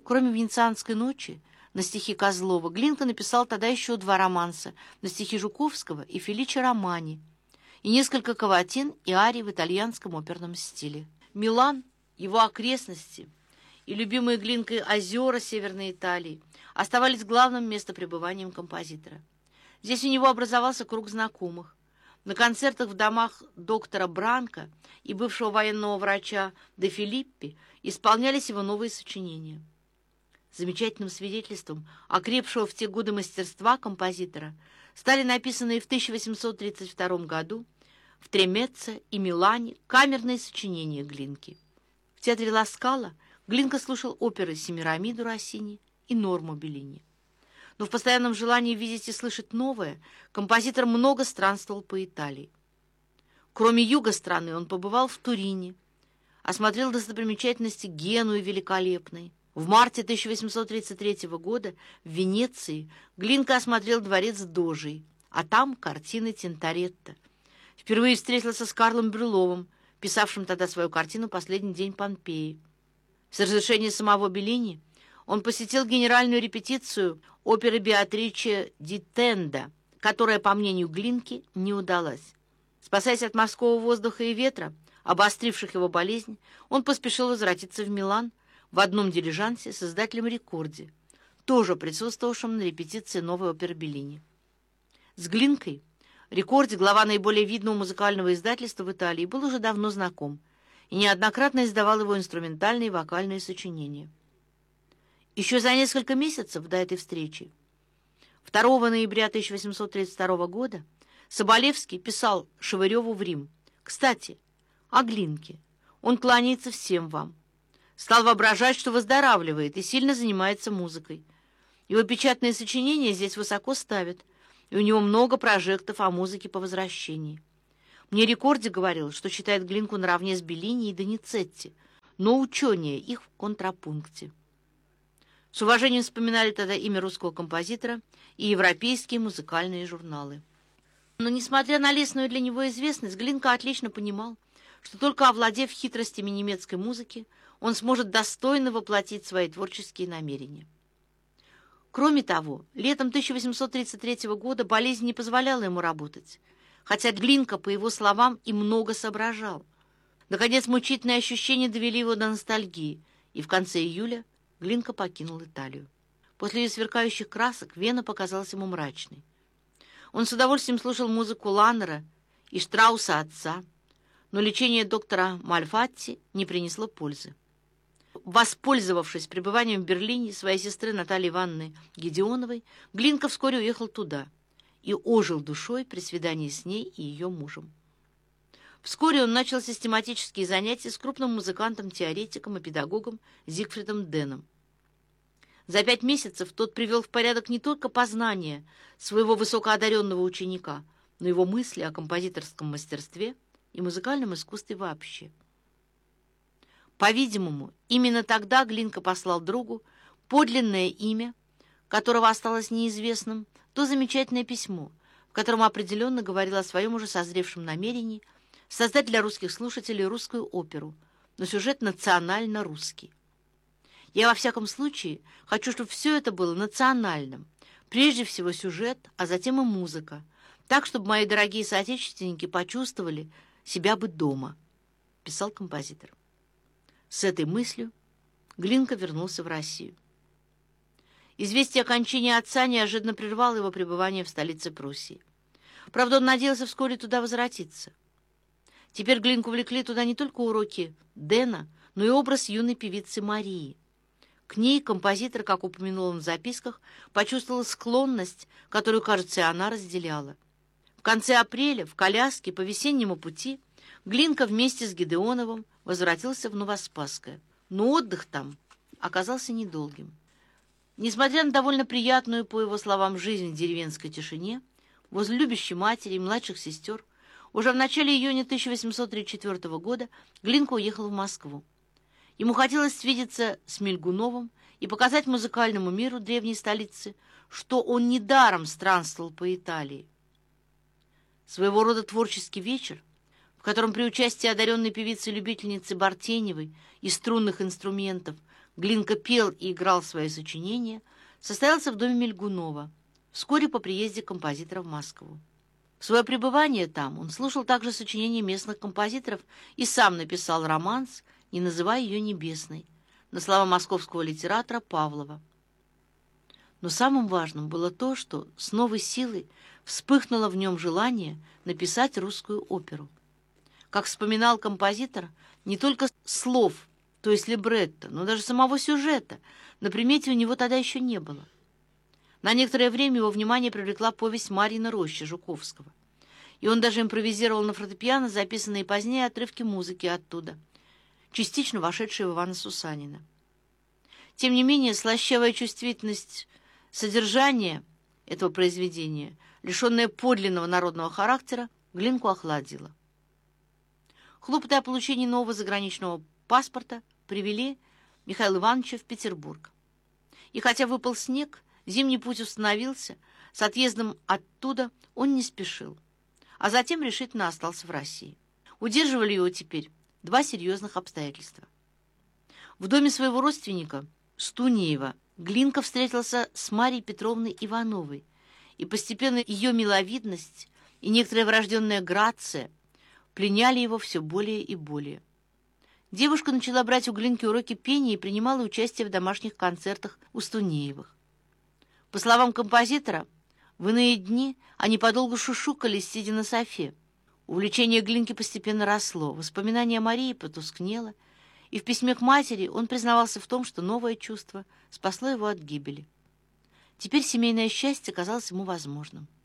Кроме «Венецианской ночи» на стихи Козлова, Глинка написал тогда еще 2 романса на стихи Жуковского и Феличе Романи и несколько каватин и арий в итальянском оперном стиле. Милан, его окрестности и любимые Глинкой озера Северной Италии оставались главным местопребыванием композитора. Здесь у него образовался круг знакомых. На концертах в домах доктора Бранко и бывшего военного врача де Филиппи исполнялись его новые сочинения. Замечательным свидетельством окрепшего в те годы мастерства композитора стали написанные в 1832 году в Тремеццо и Милане камерные сочинения Глинки. В театре Ла Скала Глинка слушал оперы Семирамиду Россини и Норму Беллини. Но в постоянном желании видеть и слышать новое композитор много странствовал по Италии. Кроме юга страны он побывал в Турине, осмотрел достопримечательности Генуи великолепной. В марте 1833 года в Венеции Глинка осмотрел дворец Дожей, а там картины Тинторетто. Впервые встретился с Карлом Брюловым, писавшим тогда свою картину «Последний день Помпеи». С разрешения самого Беллини он посетил генеральную репетицию оперы Беатриче ди Тенда, которая, по мнению Глинки, не удалась. Спасаясь от морского воздуха и ветра, обостривших его болезнь, он поспешил возвратиться в Милан в одном дилижансе с издателем Рекорди, тоже присутствовавшим на репетиции новой оперы Беллини. С Глинкой Рекорди, глава наиболее видного музыкального издательства в Италии, был уже давно знаком и неоднократно издавал его инструментальные и вокальные сочинения. Еще за несколько месяцев до этой встречи, 2 ноября 1832 года, Соболевский писал Шевыреву в Рим: «Кстати, о Глинке. Он кланяется всем вам. Стал воображать, что выздоравливает и сильно занимается музыкой. Его печатные сочинения здесь высоко ставят, и у него много прожектов о музыке по возвращении. Мне Рекорди говорил, что считает Глинку наравне с Беллини и Доницетти, но учение их в контрапункте». С уважением вспоминали тогда имя русского композитора и европейские музыкальные журналы. Но, несмотря на лестную для него известность, Глинка отлично понимал, что только овладев хитростями немецкой музыки, он сможет достойно воплотить свои творческие намерения. Кроме того, летом 1833 года болезнь не позволяла ему работать, хотя Глинка, по его словам, и много соображал. Наконец, мучительные ощущения довели его до ностальгии, и в конце июля Глинка покинул Италию. После ее сверкающих красок Вена показалась ему мрачной. Он с удовольствием слушал музыку Ланнера и Штрауса отца, но лечение доктора Мальфатти не принесло пользы. Воспользовавшись пребыванием в Берлине своей сестры Натальи Ивановны Гедеоновой, Глинка вскоре уехал туда и ожил душой при свидании с ней и ее мужем. Вскоре он начал систематические занятия с крупным музыкантом-теоретиком и педагогом Зигфридом Деном. За 5 месяцев тот привел в порядок не только познания своего высокоодаренного ученика, но и его мысли о композиторском мастерстве и музыкальном искусстве вообще. По-видимому, именно тогда Глинка послал другу подлинное имя, которого осталось неизвестным, то замечательное письмо, в котором определенно говорил о своем уже созревшем намерении создать для русских слушателей русскую оперу, но сюжет национально русский. Я, во всяком случае, хочу, чтобы все это было национальным. Прежде всего сюжет, а затем и музыка, так, чтобы мои дорогие соотечественники почувствовали себя бы дома», — писал композитор. С этой мыслью Глинка вернулся в Россию. Известие о кончине отца неожиданно прервало его пребывание в столице Пруссии. Правда, он надеялся вскоре туда возвратиться. Теперь Глинку влекли туда не только уроки Дена, но и образ юной певицы Марии. К ней композитор, как упомянул он в записках, почувствовал склонность, которую, кажется, и она разделяла. В конце апреля в коляске по весеннему пути Глинка вместе с Гедеоновым возвратился в Новоспасское, но отдых там оказался недолгим. Несмотря на довольно приятную, по его словам, жизнь в деревенской тишине, возле любящей матери и младших сестер, уже в начале июня 1834 года Глинка уехал в Москву. Ему хотелось свидеться с Мильгуновым и показать музыкальному миру древней столицы, что он недаром странствовал по Италии. Своего рода творческий вечер в котором при участии одаренной певицы-любительницы Бартеневой и струнных инструментов Глинка пел и играл свои сочинения, состоялся в доме Мельгунова вскоре по приезде композитора в Москву. В свое пребывание там он слушал также сочинения местных композиторов и сам написал романс, не называя ее «Небесной», на слова московского литератора Павлова. Но самым важным было то, что с новой силой вспыхнуло в нем желание написать русскую оперу. Как вспоминал композитор, не только слов, то есть либретто, но даже самого сюжета на примете у него тогда еще не было. На некоторое время его внимание привлекла повесть «Марьина роща» Жуковского, и он даже импровизировал на фортепиано записанные позднее отрывки музыки оттуда, частично вошедшие в Ивана Сусанина. Тем не менее, слащавая чувствительность содержания этого произведения, лишенное подлинного народного характера, Глинку охладило. Хлопоты о получении нового заграничного паспорта привели Михаила Ивановича в Петербург. И хотя выпал снег, зимний путь установился, с отъездом оттуда он не спешил, а затем решительно остался в России. Удерживали его теперь два серьезных обстоятельства. В доме своего родственника Стунеева Глинка встретился с Марьей Петровной Ивановой, и постепенно ее миловидность и некоторая врожденная грация пленяли его все более и более. Девушка начала брать у Глинки уроки пения и принимала участие в домашних концертах у Стунеевых. По словам композитора, в иные дни они подолгу шушукались, сидя на софе. Увлечение Глинки постепенно росло, воспоминание о Марии потускнело, и в письме к матери он признавался в том, что новое чувство спасло его от гибели. Теперь семейное счастье казалось ему возможным.